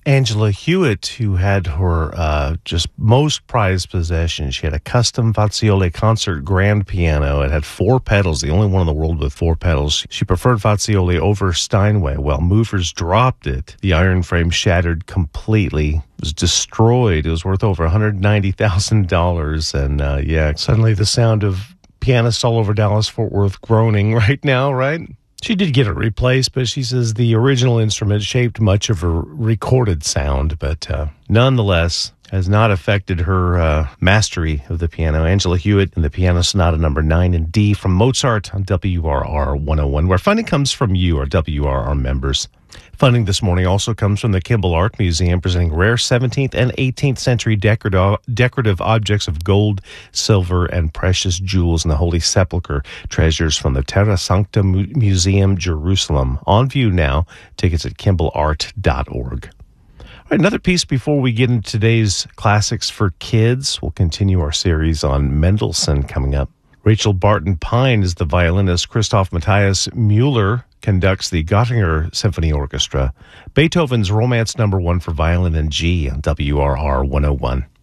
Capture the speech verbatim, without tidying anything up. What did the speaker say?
Angela Hewitt, who had her uh, just most prized possession. She had a custom Fazioli concert grand piano. It had four pedals, the only one in the world with four pedals. She preferred Fazioli over Steinway. Well, movers dropped it. The iron frame shattered completely. It was destroyed. It was worth over one hundred ninety thousand dollars. And uh, yeah, suddenly the sound of pianists all over Dallas-Fort Worth groaning right now, right? She did get it replaced, but she says the original instrument shaped much of her recorded sound, but uh, nonetheless has not affected her uh, mastery of the piano. Angela Hewitt and the Piano Sonata number nine in D from Mozart on W R R one oh one, where funding comes from you, our W R R members. Funding this morning also comes from the Kimball Art Museum, presenting rare seventeenth and eighteenth century decorative, decorative objects of gold, silver, and precious jewels in the Holy Sepulchre. Treasures from the Terra Sancta Mu- Museum, Jerusalem. On view now. Tickets at kimball art dot org. All right, another piece before we get into today's classics for kids. We'll continue our series on Mendelssohn coming up. Rachel Barton Pine is the violinist. Christoph Matthias Mueller conducts the Göttinger Symphony Orchestra. Beethoven's Romance Number One for violin and G on W R R one oh one.